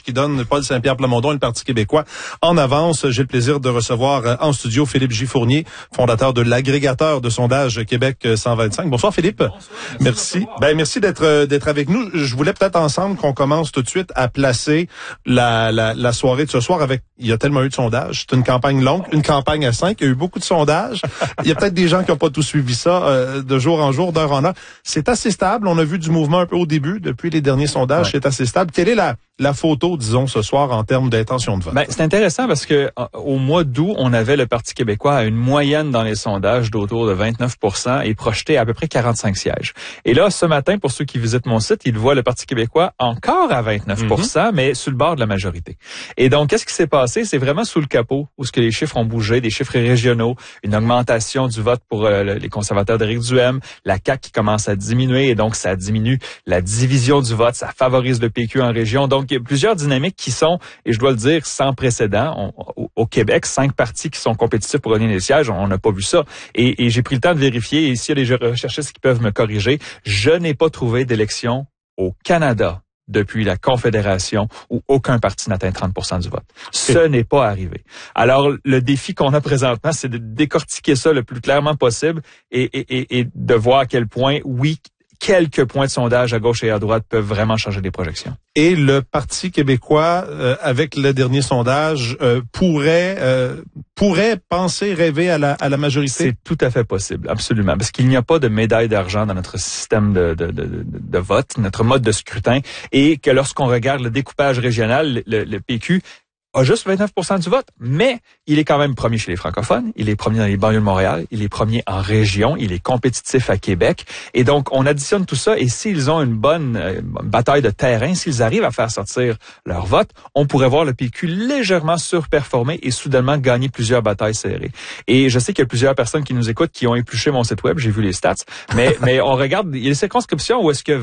qui donne Paul Saint-Pierre Plamondon et le Parti québécois en avance. J'ai le plaisir de recevoir en studio Philippe J. Fournier, fondateur de l'agrégateur de sondage Québec 125. Bonsoir Philippe. Bonsoir, merci. Merci d'être avec nous. Je voulais peut-être ensemble qu'on commence tout de suite à placer la soirée de ce soir avec, il y a tellement eu de sondages. C'est une campagne longue, une campagne à 5. Il y a eu beaucoup de sondages. Il y a peut-être des gens qui n'ont pas tout suivi ça de jour en jour, d'heure en heure. C'est assez stable. On a vu du mouvement un peu au début. Depuis les derniers sondages, c'est assez stable. Quelle est la photo, disons, ce soir en termes d'intention de vote? C'est intéressant parce que au mois d'août, on avait le Parti québécois à une moyenne dans les sondages d'autour de 29% et projeté à peu près 45 sièges. Et là, ce matin, pour ceux qui visitent mon site, ils voient le Parti québécois encore à 29%, mais sur le bord de la majorité. Et donc, qu'est-ce qui s'est passé? C'est vraiment sous le capot où ce que les chiffres ont bougé, des chiffres régionaux, une augmentation du vote pour les conservateurs d'Éric Duhem, la CAQ qui commence à diminuer et donc ça diminue la division du vote, ça favorise le PQ en région. Donc, il y a plusieurs dynamiques qui sont, et je dois le dire, sans précédent. Au Québec, 5 partis qui sont compétitifs pour gagner les sièges, on n'a pas vu ça. Et j'ai pris le temps de vérifier, et s'il y a des recherchistes qui peuvent me corriger, je n'ai pas trouvé d'élection au Canada depuis la Confédération où aucun parti n'atteint 30% du vote. Ce n'est pas arrivé. Alors, le défi qu'on a présentement, c'est de décortiquer ça le plus clairement possible et de voir à quel point, oui, quelques points de sondage à gauche et à droite peuvent vraiment changer les projections. Et le Parti québécois, avec le dernier sondage, pourrait penser, rêver à la majorité? C'est tout à fait possible, absolument. Parce qu'il n'y a pas de médaille d'argent dans notre système de vote, notre mode de scrutin, et que lorsqu'on regarde le découpage régional, le PQ a juste 29% du vote, mais il est quand même premier chez les francophones, il est premier dans les banlieues de Montréal, il est premier en région, il est compétitif à Québec. Et donc, on additionne tout ça, et s'ils ont une bonne bataille de terrain, s'ils arrivent à faire sortir leur vote, on pourrait voir le PQ légèrement surperformer et soudainement gagner plusieurs batailles serrées. Et je sais qu'il y a plusieurs personnes qui nous écoutent qui ont épluché mon site web, j'ai vu les stats, mais on regarde, il y a des circonscriptions où est-ce que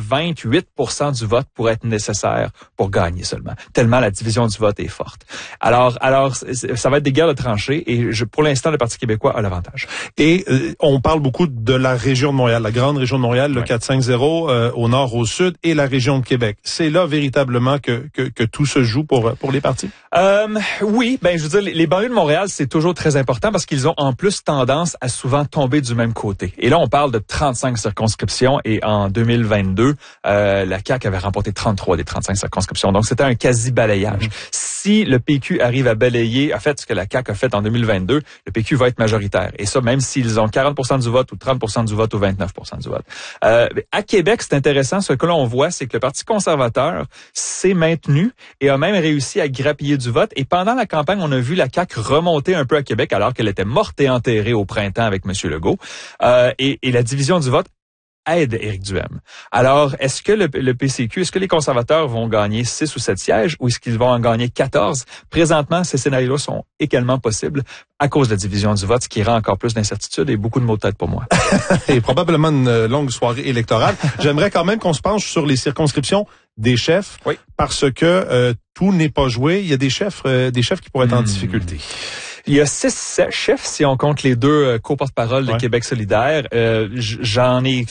28% du vote pourrait être nécessaire pour gagner seulement, tellement la division du vote est forte. Alors, ça va être des guerres de tranchées et pour l'instant, le Parti québécois a l'avantage. Et on parle beaucoup de la région de Montréal, la grande région de Montréal, le 450 au nord, au sud, et la région de Québec. C'est là véritablement que tout se joue pour les partis? Oui, je veux dire, les banlieues de Montréal, c'est toujours très important parce qu'ils ont en plus tendance à souvent tomber du même côté. Et là, on parle de 35 circonscriptions et en 2022, la CAQ avait remporté 33 des 35 circonscriptions. Donc, c'était un quasi-balayage. Si le PQ arrive à balayer, en fait, ce que la CAQ a fait en 2022, le PQ va être majoritaire. Et ça, même s'ils ont 40% du vote ou 30% du vote ou 29% du vote. À Québec, c'est intéressant. Ce que l'on voit, c'est que le Parti conservateur s'est maintenu et a même réussi à grappiller du vote. Et pendant la campagne, on a vu la CAQ remonter un peu à Québec alors qu'elle était morte et enterrée au printemps avec M. Legault. Et la division du vote aide Éric Duhem. Alors, est-ce que le PCQ, est-ce que les conservateurs vont gagner 6 ou 7 sièges ou est-ce qu'ils vont en gagner 14? Présentement, ces scénarios-là sont également possibles à cause de la division du vote, ce qui rend encore plus d'incertitude et beaucoup de maux de tête pour moi. Et probablement une longue soirée électorale. J'aimerais quand même qu'on se penche sur les circonscriptions des chefs, parce que tout n'est pas joué. Il y a des chefs qui pourraient être en difficulté. Il y a 6 chefs, si on compte les 2 co-porte-parole de Québec solidaire. J'en ai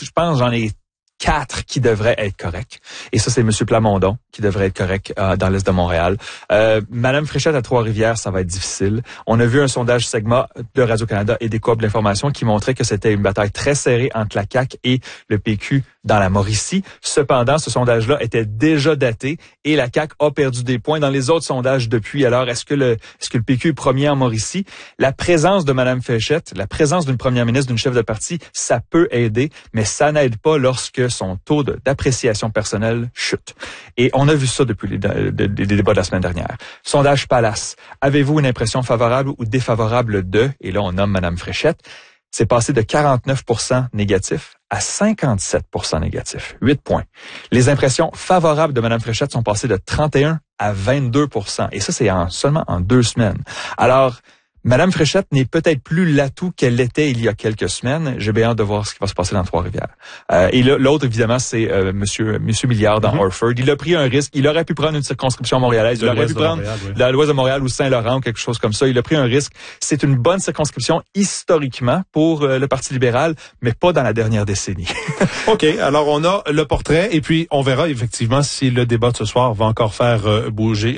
4 qui devraient être corrects. Et ça, c'est M. Plamondon qui devrait être correct dans l'Est de Montréal. Madame Fréchette à Trois-Rivières, ça va être difficile. On a vu un sondage Segma de Radio-Canada et des Coop de l'information qui montrait que c'était une bataille très serrée entre la CAQ et le PQ dans la Mauricie. Cependant, ce sondage-là était déjà daté et la CAQ a perdu des points dans les autres sondages depuis. Alors, est-ce que le PQ est premier en Mauricie? La présence de Madame Fréchette, la présence d'une première ministre, d'une chef de parti, ça peut aider, mais ça n'aide pas lorsque son taux d'appréciation personnelle chute. Et on a vu ça depuis les débats de la semaine dernière. Sondage Palace. Avez-vous une impression favorable ou défavorable de? Et là, on nomme Madame Fréchette. C'est passé de 49% négatif à 57% négatif. 8 points. Les impressions favorables de Mme Fréchette sont passées de 31 à 22%. Et ça, c'est seulement en 2 semaines. Alors, Madame Fréchette n'est peut-être plus l'atout qu'elle l'était il y a quelques semaines. J'ai bien hâte de voir ce qui va se passer dans Trois-Rivières. Et l'autre, évidemment, c'est Monsieur Milliard dans Orford. Il a pris un risque. Il aurait pu prendre une circonscription montréalaise. Il aurait pu prendre l'Ouest de Montréal ou Saint-Laurent ou quelque chose comme ça. Il a pris un risque. C'est une bonne circonscription historiquement pour le Parti libéral, mais pas dans la dernière décennie. OK. Alors, on a le portrait et puis on verra effectivement si le débat de ce soir va encore faire bouger